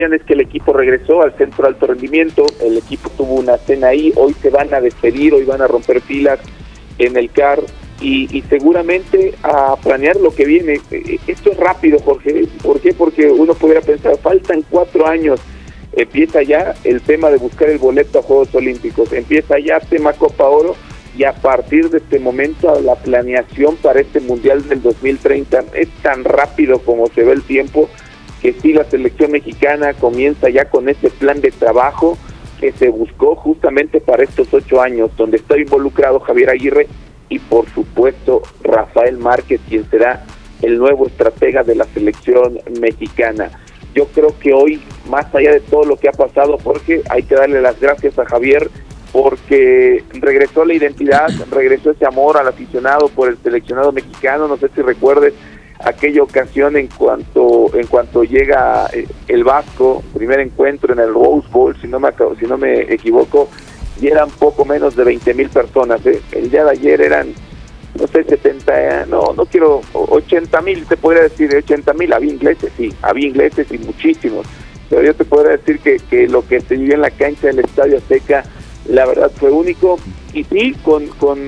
es que el equipo regresó al centro de alto rendimiento, el equipo tuvo una cena ahí, hoy se van a despedir, hoy van a romper filas en el CAR y seguramente a planear lo que viene. Esto es rápido, Jorge. ¿Por qué? Porque uno pudiera pensar, faltan 4 años, empieza ya el tema de buscar el boleto a Juegos Olímpicos, empieza ya el tema Copa Oro, y a partir de este momento la planeación para este Mundial del 2030 es tan rápido como se ve el tiempo, que sí, la selección mexicana comienza ya con ese plan de trabajo que se buscó justamente para estos 8 años, donde está involucrado Javier Aguirre y por supuesto Rafael Márquez, quien será el nuevo estratega de la selección mexicana. Yo creo que hoy, más allá de todo lo que ha pasado, Jorge, hay que darle las gracias a Javier, porque regresó la identidad, regresó ese amor al aficionado por el seleccionado mexicano. No sé si recuerdes aquella ocasión en cuanto llega el Vasco, primer encuentro en el Rose Bowl, si no me equivoco, y eran poco menos de 20,000 personas. El día de ayer eran, no sé, 80,000, te podría decir, 80,000. Había ingleses y muchísimos, pero yo te podría decir que lo que se vivió en la cancha del Estadio Azteca, la verdad fue único. Y sí, con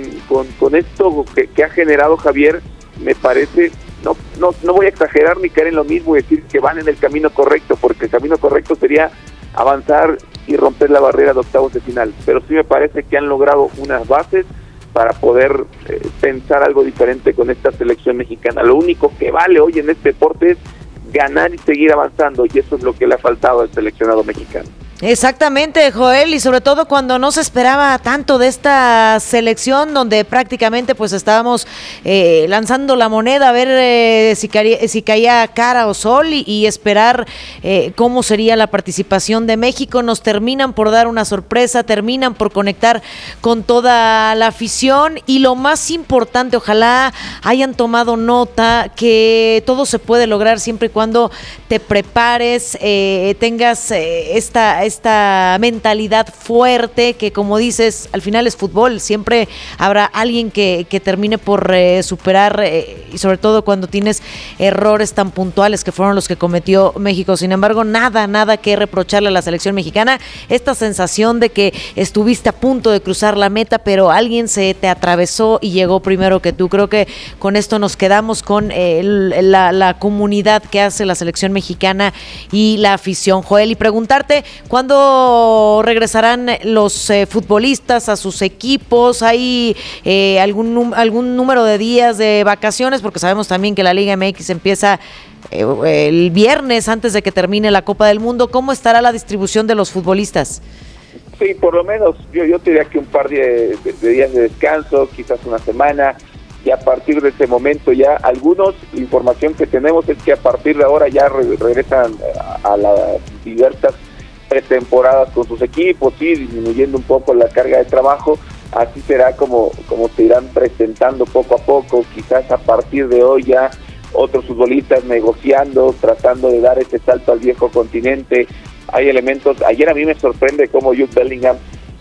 esto que ha generado Javier, me parece, no voy a exagerar ni caer en lo mismo y decir que van en el camino correcto, porque el camino correcto sería avanzar y romper la barrera de octavos de final, pero sí me parece que han logrado unas bases para poder pensar algo diferente con esta selección mexicana. Lo único que vale hoy en este deporte es ganar y seguir avanzando, y eso es lo que le ha faltado al seleccionado mexicano. Exactamente, Joel, y sobre todo cuando no se esperaba tanto de esta selección, donde prácticamente pues estábamos lanzando la moneda a ver si caía cara o sol y esperar cómo sería la participación de México. Nos terminan por dar una sorpresa, terminan por conectar con toda la afición, y lo más importante, ojalá hayan tomado nota que todo se puede lograr siempre y cuando te prepares, tengas esta mentalidad fuerte, que como dices, al final es fútbol, siempre habrá alguien que termine por superar, y sobre todo cuando tienes errores tan puntuales que fueron los que cometió México. Sin embargo, nada que reprocharle a la selección mexicana, esta sensación de que estuviste a punto de cruzar la meta, pero alguien se te atravesó y llegó primero que tú. Creo que con esto nos quedamos con la comunidad que hace la selección mexicana y la afición, Joel, y preguntarte, ¿cuándo regresarán los futbolistas a sus equipos? ¿Hay algún número de días de vacaciones? Porque sabemos también que la Liga MX empieza el viernes antes de que termine la Copa del Mundo. ¿Cómo estará la distribución de los futbolistas? Sí, por lo menos yo te diría que un par de días de descanso, quizás una semana, y a partir de ese momento ya algunos, la información que tenemos es que a partir de ahora ya regresan a las diversas pretemporadas con sus equipos, sí, disminuyendo un poco la carga de trabajo. Así será como se irán presentando poco a poco, quizás a partir de hoy ya otros futbolistas negociando, tratando de dar ese salto al viejo continente. Hay elementos, ayer a mí me sorprende cómo Jude Bellingham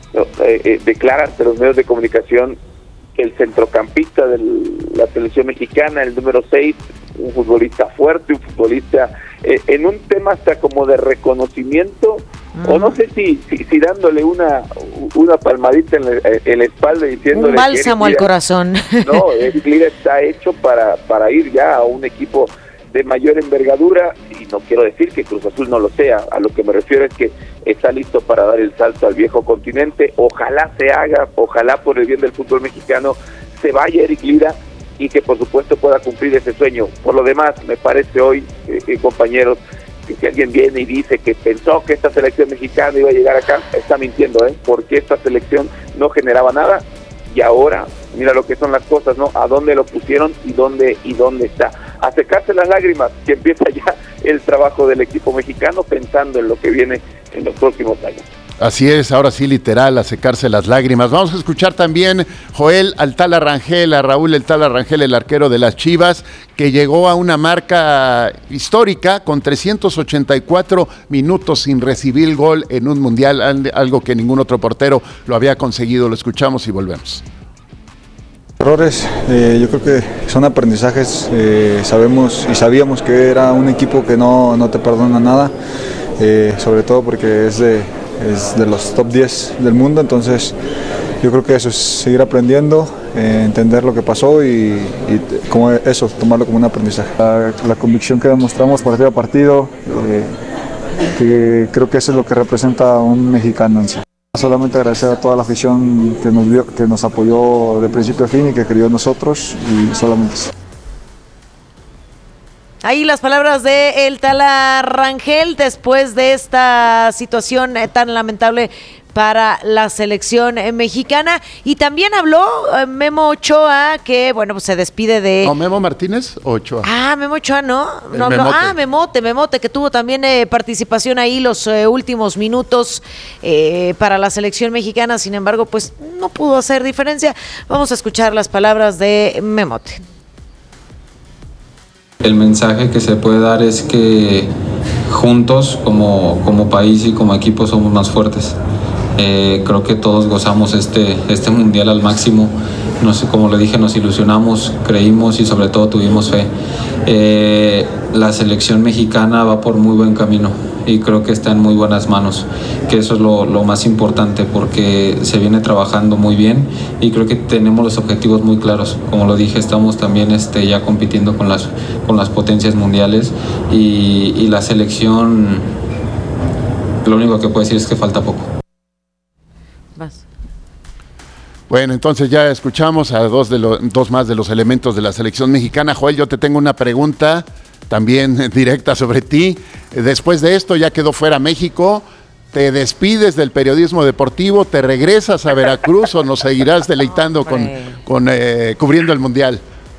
declara ante los medios de comunicación que el centrocampista de la selección mexicana, el número 6, un futbolista fuerte, un futbolista en un tema hasta como de reconocimiento, o no sé si dándole una palmadita en la espalda, diciéndole un bálsamo al corazón. No, Eric Lira está hecho para ir ya a un equipo de mayor envergadura, y no quiero decir que Cruz Azul no lo sea, a lo que me refiero es que está listo para dar el salto al viejo continente. Ojalá se haga, ojalá por el bien del fútbol mexicano se vaya Eric Lira y que por supuesto pueda cumplir ese sueño. Por lo demás, me parece hoy, compañeros, que si alguien viene y dice que pensó que esta selección mexicana iba a llegar acá, está mintiendo, porque esta selección no generaba nada, y ahora mira lo que son las cosas, ¿no? A dónde lo pusieron y dónde está. A secarse las lágrimas, que empieza ya el trabajo del equipo mexicano pensando en lo que viene en los próximos años. Así es, ahora sí, literal, a secarse las lágrimas. Vamos a escuchar también, Joel, al Tala Rangel, a Raúl el Tala Rangel, el arquero de las Chivas, que llegó a una marca histórica con 384 minutos sin recibir gol en un mundial, algo que ningún otro portero lo había conseguido. Lo escuchamos y volvemos. Errores, yo creo que son aprendizajes, sabíamos que era un equipo que no te perdona nada. sobre todo porque es de los top 10 del mundo, entonces yo creo que eso es seguir aprendiendo, entender lo que pasó y como eso, tomarlo como un aprendizaje. La convicción que demostramos partido a partido, que creo que eso es lo que representa a un mexicano en sí. Solamente agradecer a toda la afición que nos apoyó de principio a fin y que creyó en nosotros, y solamente eso. Ahí las palabras de el Tala Rangel después de esta situación tan lamentable para la selección mexicana. Y también habló Memo Ochoa, que bueno, pues se despide de... ¿No, Memo Martínez o Ochoa? Memo Ochoa no habló. Memote, que tuvo también participación ahí los últimos minutos para la selección mexicana. Sin embargo, pues no pudo hacer diferencia. Vamos a escuchar las palabras de Memote. El mensaje que se puede dar es que juntos como país y como equipo somos más fuertes. Creo que todos gozamos este mundial al máximo. No sé, como le dije, nos ilusionamos, creímos y sobre todo tuvimos fe. La selección mexicana va por muy buen camino y creo que está en muy buenas manos, que eso es lo más importante, porque se viene trabajando muy bien y creo que tenemos los objetivos muy claros. Como lo dije, estamos también ya compitiendo con las potencias mundiales y la selección, lo único que puedo decir es que falta poco. Bueno, entonces ya escuchamos a dos más de los elementos de la selección mexicana. Joel, yo te tengo una pregunta también directa sobre ti. Después de esto ya quedó fuera México. ¿Te despides del periodismo deportivo? ¿Te regresas a Veracruz o nos seguirás deleitando con cubriendo el Mundial?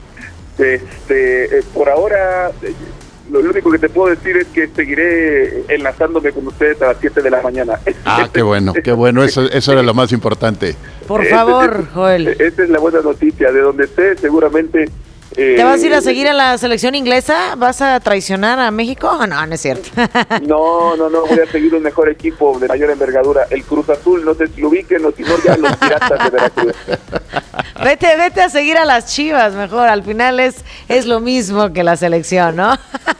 Por ahora, lo único que te puedo decir es que seguiré enlazándome con ustedes a las 7 de la mañana. Qué bueno. Eso era lo más importante. Por favor, Joel. Esta es la buena noticia. De donde esté, seguramente... ¿Te vas a ir a seguir a la selección inglesa? ¿Vas a traicionar a México? No es cierto. No, voy a seguir un mejor equipo de mayor envergadura, el Cruz Azul, no sé si lo ubiquen o si no ya los Piratas de Veracruz. Vete a seguir a las Chivas mejor, al final es lo mismo que la selección, ¿no?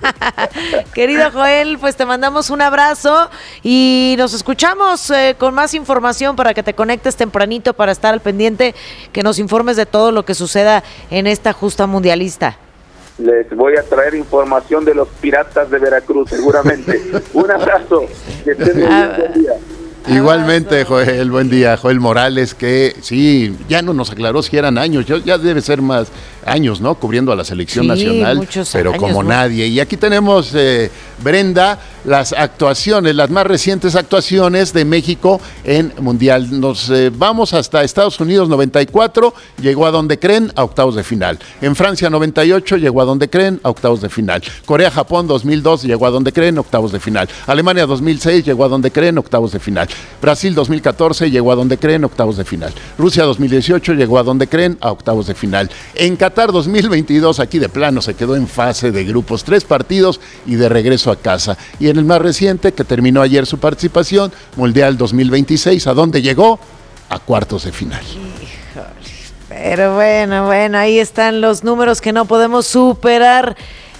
Querido Joel, pues te mandamos un abrazo y nos escuchamos con más información para que te conectes tempranito para estar al pendiente, que nos informes de todo lo que suceda en esta justa mundialista. Les voy a traer información de los Piratas de Veracruz, seguramente. Un abrazo, que estén muy bien, buen día. Igualmente, Joel, buen día. Joel Morales, que sí, ya no nos aclaró si eran años, ya debe ser más años, ¿no? Cubriendo a la selección nacional, pero años, como nadie. Y aquí tenemos, Brenda, las actuaciones, las más recientes actuaciones de México en Mundial. Nos vamos hasta Estados Unidos 94, llegó a donde creen, a octavos de final. En Francia 98, llegó a donde creen, a octavos de final. Corea-Japón 2002, llegó a donde creen, octavos de final. Alemania 2006, llegó a donde creen, octavos de final. Brasil 2014, llegó a donde creen, octavos de final. Rusia 2018, llegó a donde creen, a octavos de final. En Qatar 2022, aquí de plano se quedó en fase de grupos, 3 partidos y de regreso a casa. Y en el más reciente, que terminó ayer su participación, Mundial 2026, ¿a dónde llegó? A cuartos de final. Híjole. Pero bueno, ahí están los números que no podemos superar.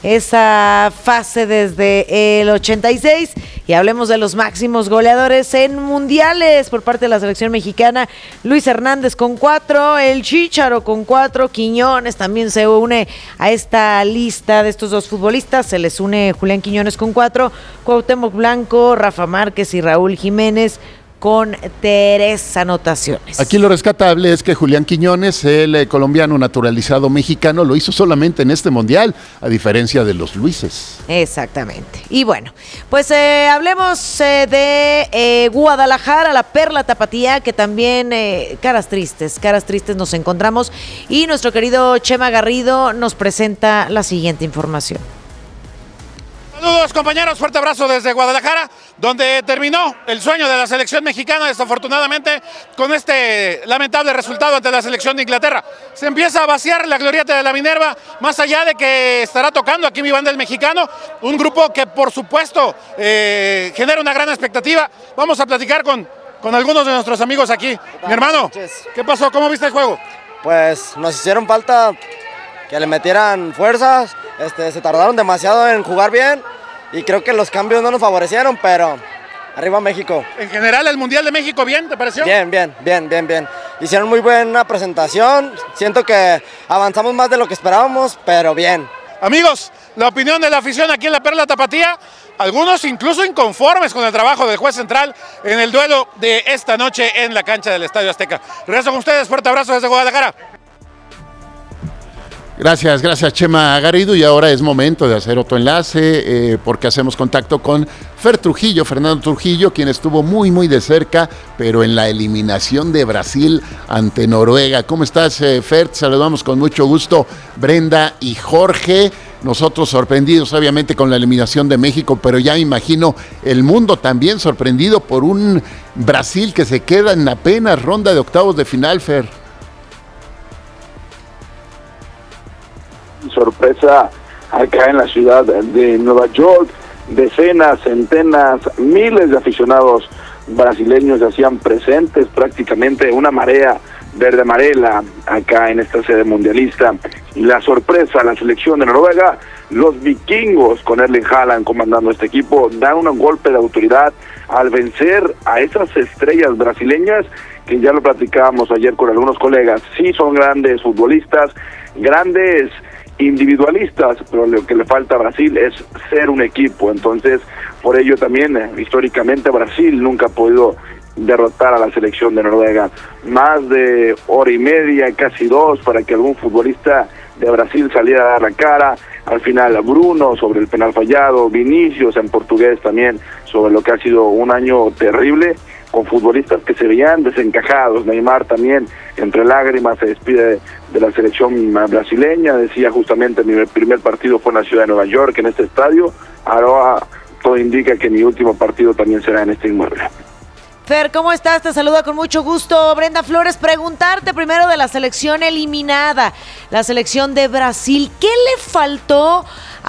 Esa fase desde el 86 y hablemos de los máximos goleadores en mundiales por parte de la selección mexicana. Luis Hernández con 4, el Chícharo con 4, Quiñones también se une a esta lista de estos dos futbolistas, se les une Julián Quiñones con 4, Cuauhtémoc Blanco, Rafa Márquez y Raúl Jiménez con 3 anotaciones. Aquí lo rescatable es que Julián Quiñones, el colombiano naturalizado mexicano, lo hizo solamente en este mundial, a diferencia de los Luises. Exactamente. Y bueno, pues hablemos de Guadalajara, la Perla Tapatía, que también caras tristes nos encontramos. Y nuestro querido Chema Garrido nos presenta la siguiente información. Saludos compañeros, fuerte abrazo desde Guadalajara, donde terminó el sueño de la selección mexicana, desafortunadamente, con este lamentable resultado ante la selección de Inglaterra. Se empieza a vaciar la glorieta de la Minerva, más allá de que estará tocando aquí mi banda el mexicano, un grupo que por supuesto genera una gran expectativa. Vamos a platicar con algunos de nuestros amigos aquí. Mi hermano, ¿qué pasó? ¿Cómo viste el juego? Pues nos hicieron falta que le metieran fuerzas, se tardaron demasiado en jugar bien y creo que los cambios no nos favorecieron, pero arriba México. En general, el Mundial de México, ¿bien? ¿Te pareció? Bien. Hicieron muy buena presentación, siento que avanzamos más de lo que esperábamos, pero bien. Amigos, la opinión de la afición aquí en la Perla Tapatía, algunos incluso inconformes con el trabajo del juez central en el duelo de esta noche en la cancha del Estadio Azteca. Regreso con ustedes, fuerte abrazo desde Guadalajara. Gracias Chema Garrido, y ahora es momento de hacer otro enlace porque hacemos contacto con Fernando Trujillo, quien estuvo muy de cerca, pero en la eliminación de Brasil ante Noruega. ¿Cómo estás, Fer? Te saludamos con mucho gusto, Brenda y Jorge. Nosotros sorprendidos obviamente con la eliminación de México, pero ya me imagino el mundo también sorprendido por un Brasil que se queda en apenas ronda de octavos de final, Fer. Sorpresa acá en la ciudad de Nueva York, decenas, centenas, miles de aficionados brasileños se hacían presentes, prácticamente una marea verde amarela acá en esta sede mundialista. Y la sorpresa, la selección de Noruega, los vikingos con Erling Haaland comandando este equipo, dan un golpe de autoridad al vencer a esas estrellas brasileñas que ya lo platicábamos ayer con algunos colegas. Sí son grandes futbolistas, grandes individualistas, pero lo que le falta a Brasil es ser un equipo. Entonces, por ello también, históricamente, Brasil nunca ha podido derrotar a la selección de Noruega. Más de hora y media, casi 2, para que algún futbolista de Brasil saliera a dar la cara. Al final, Bruno sobre el penal fallado, Vinicius en portugués también sobre lo que ha sido un año terrible, con futbolistas que se veían desencajados. Neymar también, entre lágrimas, se despide de la selección brasileña. Decía justamente: mi primer partido fue en la ciudad de Nueva York, en este estadio. Ahora todo indica que mi último partido también será en este inmueble. Fer, ¿cómo estás? Te saluda con mucho gusto Brenda Flores. Preguntarte primero de la selección eliminada, la selección de Brasil. ¿Qué le faltó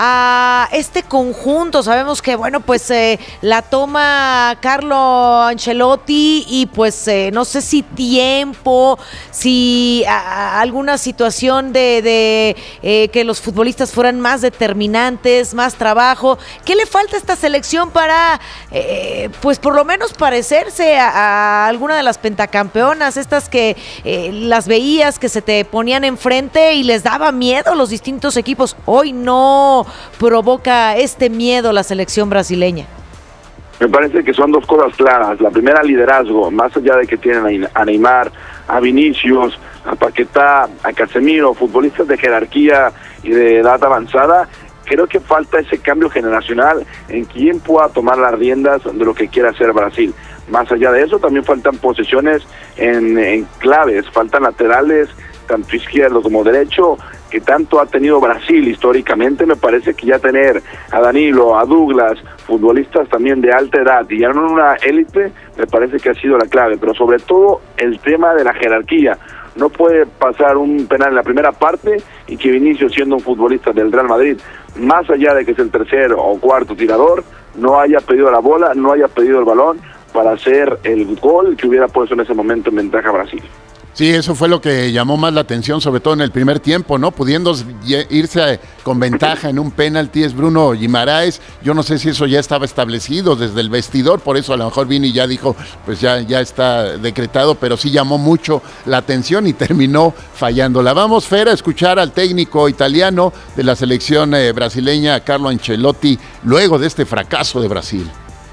a este conjunto? Sabemos que, bueno, pues la toma Carlo Ancelotti y pues no sé si tiempo, si alguna situación de que los futbolistas fueran más determinantes, más trabajo. ¿Qué le falta a esta selección para, pues por lo menos parecerse a alguna de las pentacampeonas, estas que las veías que se te ponían enfrente y les daba miedo los distintos equipos? Hoy no provoca este miedo la selección brasileña. Me parece que son dos cosas claras. La primera, liderazgo, más allá de que tienen a Neymar, a Vinicius, a Paquetá, a Casemiro, futbolistas de jerarquía y de edad avanzada. Creo que falta ese cambio generacional en quién pueda tomar las riendas de lo que quiera hacer Brasil. Más allá de eso, también faltan posesiones en claves, faltan laterales, tanto izquierdo como derecho, que tanto ha tenido Brasil históricamente. Me parece que ya tener a Danilo, a Douglas, futbolistas también de alta edad y ya no una élite, me parece que ha sido la clave. Pero sobre todo el tema de la jerarquía. No puede pasar un penal en la primera parte y que Vinicius, siendo un futbolista del Real Madrid, más allá de que es el tercer o cuarto tirador, no haya pedido la bola, no haya pedido el balón para hacer el gol que hubiera puesto en ese momento en ventaja a Brasil. Sí, eso fue lo que llamó más la atención, sobre todo en el primer tiempo, ¿no? Pudiendo irse con ventaja en un penalti, es Bruno Guimaraes. Yo no sé si eso ya estaba establecido desde el vestidor, por eso a lo mejor Vini ya dijo, pues ya está decretado, pero sí llamó mucho la atención y terminó fallándola. Vamos, Fer, a escuchar al técnico italiano de la selección brasileña, Carlo Ancelotti, luego de este fracaso de Brasil.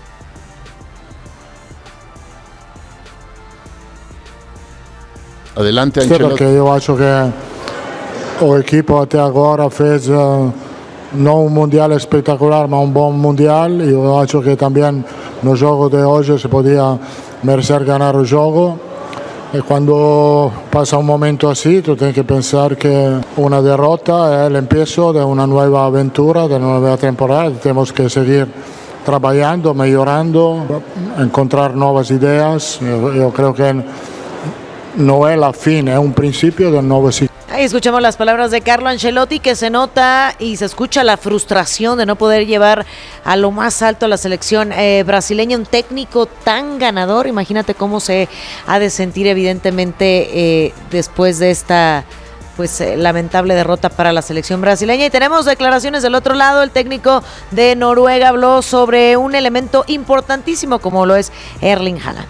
Adelante, Ancelotti. Perché io faccio che l'equipo até agora fez non un mondiale spettacolare ma un buon mondiale. Io faccio che também no jogo de hoje se podia merecer ganhar o jogo. E quando passa un momento así, tu tienes que pensar que una derrota es el empiezo de una nueva aventura, de una nueva temporada. Tenemos que seguir trabajando, mejorando, encontrar nuevas ideas. Yo creo que no es la fin, es un principio del nuevo ciclo. Ahí escuchamos las palabras de Carlo Ancelotti, que se nota y se escucha la frustración de no poder llevar a lo más alto a la selección brasileña, un técnico tan ganador. Imagínate cómo se ha de sentir evidentemente después de esta pues lamentable derrota para la selección brasileña. Y tenemos declaraciones del otro lado. El técnico de Noruega habló sobre un elemento importantísimo como lo es Erling Haaland.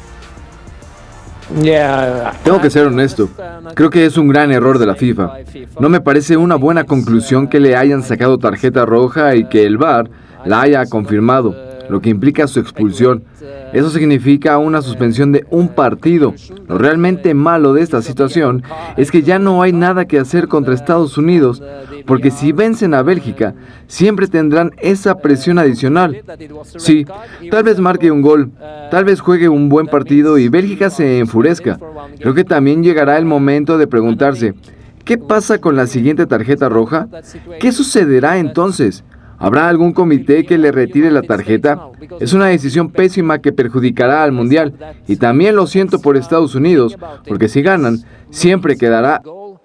Tengo que ser honesto, creo que es un gran error de la FIFA. No me parece una buena conclusión que le hayan sacado tarjeta roja y que el VAR la haya confirmado, lo que implica su expulsión. Eso significa una suspensión de un partido. Lo realmente malo de esta situación es que ya no hay nada que hacer contra Estados Unidos, porque si vencen a Bélgica, siempre tendrán esa presión adicional. Sí, tal vez marque un gol, tal vez juegue un buen partido y Bélgica se enfurezca. Creo que también llegará el momento de preguntarse, ¿qué pasa con la siguiente tarjeta roja? ¿Qué sucederá entonces? ¿Habrá algún comité que le retire la tarjeta? Es una decisión pésima que perjudicará al Mundial. Y también lo siento por Estados Unidos, porque si ganan, siempre quedará.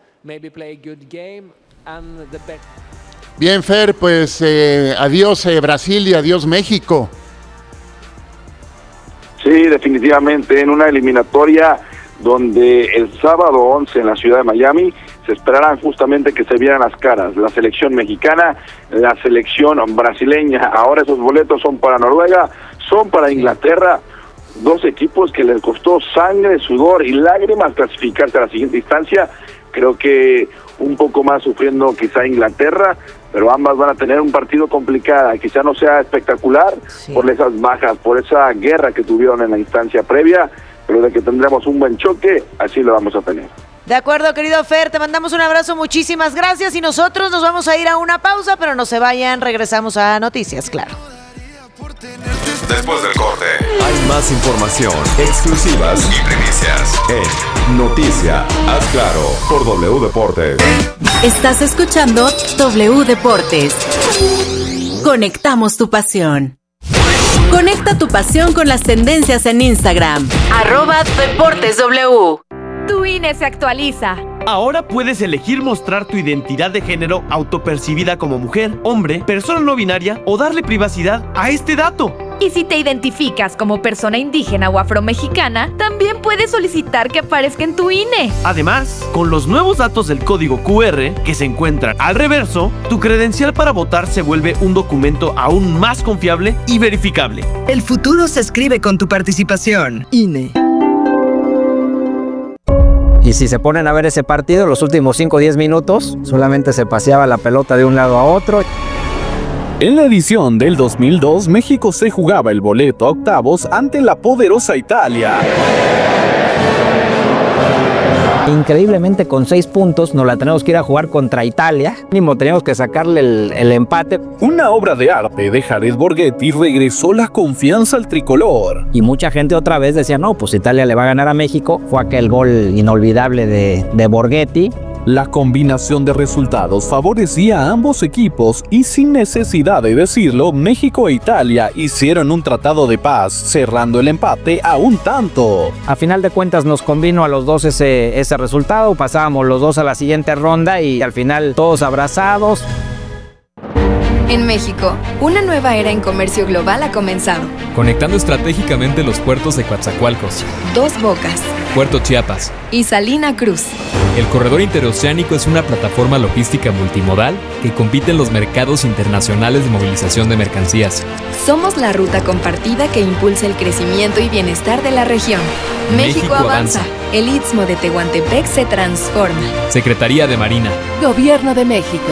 Bien, Fer, pues adiós Brasil y adiós México. Sí, definitivamente, en una eliminatoria donde el sábado 11 en la ciudad de Miami se esperarán justamente que se vieran las caras, la selección mexicana, la selección brasileña. Ahora esos boletos son para Noruega, son para Inglaterra, dos equipos que les costó sangre, sudor y lágrimas clasificarse a la siguiente instancia. Creo que un poco más sufriendo quizá Inglaterra, pero ambas van a tener un partido complicado, quizá no sea espectacular por esas bajas, por esa guerra que tuvieron en la instancia previa, pero de que tendremos un buen choque, así lo vamos a tener. De acuerdo, querido Fer, te mandamos un abrazo, muchísimas gracias y nosotros nos vamos a ir a una pausa, pero no se vayan, regresamos a Noticias, claro. Después del corte, hay más información, exclusivas y primicias en Noticia, haz claro, por W Deportes. Estás escuchando W Deportes. Conectamos tu pasión. Conecta tu pasión con las tendencias en Instagram. @DeportesW. Tu INE se actualiza. Ahora puedes elegir mostrar tu identidad de género autopercibida como mujer, hombre, persona no binaria o darle privacidad a este dato. Y si te identificas como persona indígena o afromexicana, también puedes solicitar que aparezca en tu INE. Además, con los nuevos datos del código QR que se encuentran al reverso, tu credencial para votar se vuelve un documento aún más confiable y verificable. El futuro se escribe con tu participación. INE. Y si se ponen a ver ese partido, los últimos 5 o 10 minutos, solamente se paseaba la pelota de un lado a otro. En la edición del 2002, México se jugaba el boleto a octavos ante la poderosa Italia. Increíblemente con 6 puntos nos la tenemos que ir a jugar contra Italia. Mínimo teníamos que sacarle el empate. Una obra de arte de Jared Borghetti regresó la confianza al tricolor. Y mucha gente otra vez decía, no, pues Italia le va a ganar a México. Fue aquel gol inolvidable de Borghetti. La combinación de resultados favorecía a ambos equipos y sin necesidad de decirlo, México e Italia hicieron un tratado de paz, cerrando el empate a un tanto. A final de cuentas nos convino a los dos ese resultado, pasábamos los dos a la siguiente ronda y al final todos abrazados. En México, una nueva era en comercio global ha comenzado. Conectando estratégicamente los puertos de Coatzacoalcos, Dos Bocas, Puerto Chiapas y Salina Cruz. El corredor interoceánico es una plataforma logística multimodal que compite en los mercados internacionales de movilización de mercancías. Somos la ruta compartida que impulsa el crecimiento y bienestar de la región. México avanza. El Istmo de Tehuantepec se transforma. Secretaría de Marina. Gobierno de México.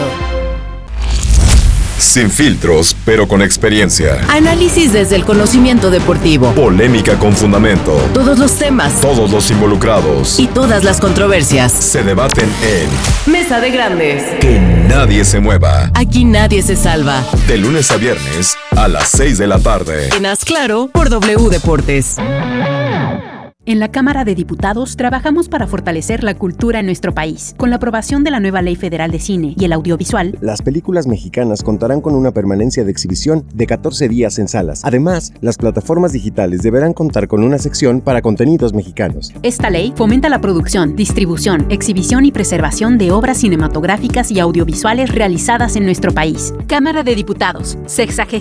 Sin filtros, pero con experiencia. Análisis desde el conocimiento deportivo. Polémica con fundamento. Todos los temas. Todos los involucrados. Y todas las controversias. Se debaten en Mesa de Grandes. Que nadie se mueva. Aquí nadie se salva. De lunes a viernes a las 6 de la tarde. En Haz Claro por W Deportes. En la Cámara de Diputados trabajamos para fortalecer la cultura en nuestro país. Con la aprobación de la nueva Ley Federal de Cine y el Audiovisual, las películas mexicanas contarán con una permanencia de exhibición de 14 días en salas. Además, las plataformas digitales deberán contar con una sección para contenidos mexicanos. Esta ley fomenta la producción, distribución, exhibición y preservación de obras cinematográficas y audiovisuales realizadas en nuestro país. Cámara de Diputados,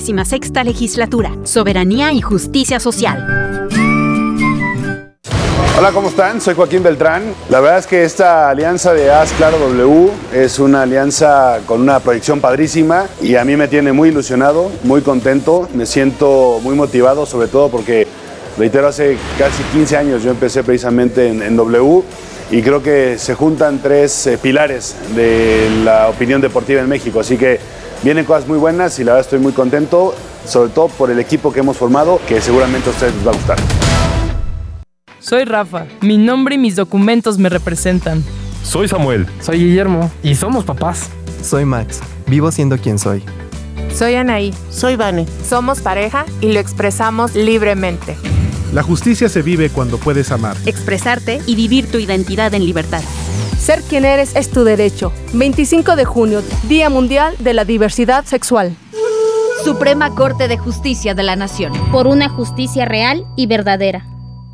66ª Legislatura, Soberanía y Justicia Social. Hola, ¿cómo están? Soy Joaquín Beltrán. La verdad es que esta alianza de Haz Claro W es una alianza con una proyección padrísima y a mí me tiene muy ilusionado, muy contento, me siento muy motivado, sobre todo porque, reitero, hace casi 15 años yo empecé precisamente en W y creo que se juntan 3 pilares de la opinión deportiva en México, así que vienen cosas muy buenas y la verdad estoy muy contento, sobre todo por el equipo que hemos formado, que seguramente a ustedes les va a gustar. Soy Rafa, mi nombre y mis documentos me representan. Soy Samuel. Soy Guillermo y somos papás. Soy Max, vivo siendo quien soy. Soy Anaí. Soy Vane. Somos pareja y lo expresamos libremente. La justicia se vive cuando puedes amar, expresarte y vivir tu identidad en libertad. Ser quien eres es tu derecho. 25 de junio, Día Mundial de la Diversidad Sexual. Suprema Corte de Justicia de la Nación. Por una justicia real y verdadera.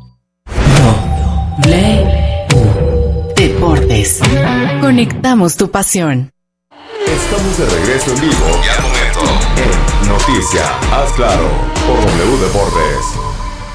Deportes. Conectamos tu pasión. Estamos de regreso en vivo y al momento en Noticia, Haz Claro, por W Deportes.